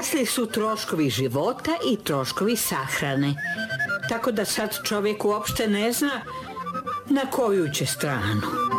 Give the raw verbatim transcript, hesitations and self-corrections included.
Porasli su troškovi života i troškovi sahrane. Tako da sad čovjek uopšte ne zna na koju će stranu.